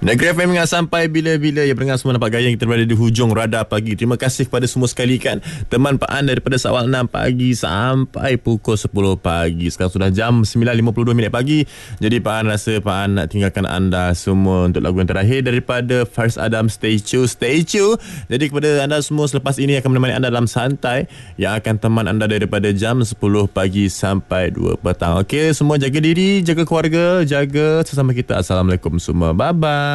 Negeri FM ingat sampai bila-bila ya pendengar semua nampak gaya yang kita berada di hujung radar pagi. Terima kasih kepada semua sekali kan. Teman Pak An daripada awal 6 pagi sampai pukul 10 pagi. Sekarang sudah jam 9.52 pagi. Jadi Pak An rasa Pak An nak tinggalkan anda semua untuk lagu yang terakhir daripada Faris Adam, Stay True, Stay True. Jadi kepada anda semua selepas ini akan menemani anda dalam santai yang akan teman anda daripada jam 10 pagi sampai 2 petang. Okey, semua jaga diri, jaga keluarga, jaga sesama kita. Assalamualaikum semua. Bye-bye.